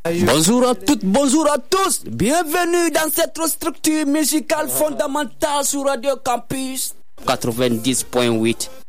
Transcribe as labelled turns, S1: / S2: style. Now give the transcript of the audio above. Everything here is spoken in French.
S1: Bonjour à toutes, bonjour à tous. Bienvenue dans cette structure musicale fondamentale sur Radio Campus 90.8.